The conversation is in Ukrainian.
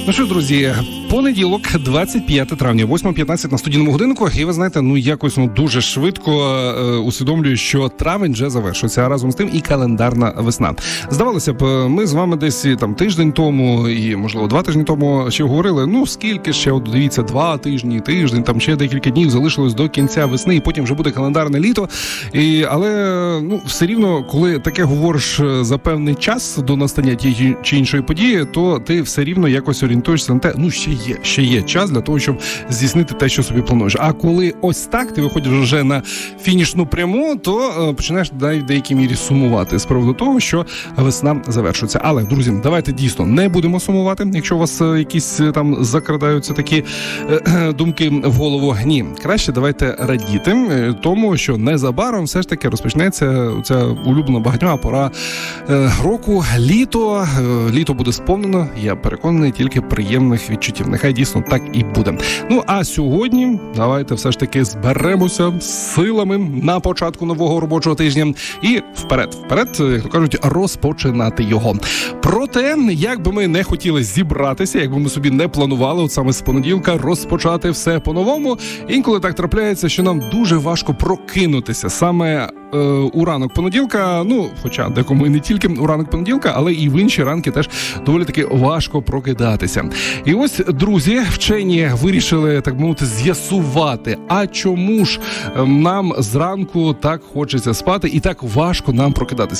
Ну що, друзі, понеділок, 25 травня, 8:15 на студійному годинку. І ви знаєте, якось дуже швидко усвідомлюю, що травень вже завершується, а разом з тим і календарна весна. Здавалося б, ми з вами десь там тиждень тому і, можливо, 2 тижні тому ще говорили, скільки ще, от дивіться, 2 тижні, тиждень, там ще декілька днів залишилось до кінця весни, і потім вже буде календарне літо. Але все рівно, коли таке говориш за певний час до настання тієї чи іншої події, то ти все рівно якось орієнтуєшся на те, ще є час для того, щоб здійснити те, що собі плануєш. А коли ось так, ти виходиш вже на фінішну пряму, то починаєш в деякій мірі сумувати з приводу того, що весна завершується. Але, друзі, давайте дійсно не будемо сумувати, якщо у вас якісь там закрадаються такі думки в голову. Ні, краще давайте радіти тому, що незабаром все ж таки розпочнеться ця улюблена багатьма пора року, літо. Літо буде сповнено, я переконаний, тільки приємних відчуттів. Нехай дійсно так і буде. А сьогодні давайте все ж таки зберемося силами на початку нового робочого тижня і вперед, як то кажуть, розпочинати його. Проте, як би ми не хотіли зібратися, як би ми собі не планували от саме з понеділка розпочати все по-новому, інколи так трапляється, що нам дуже важко прокинутися саме у ранок понеділка, хоча декому і не тільки у ранок понеділка, але і в інші ранки теж доволі таки важко прокидатися. І ось, друзі, вчені вирішили, так мовити, з'ясувати, а чому ж нам зранку так хочеться спати і так важко нам прокидатися.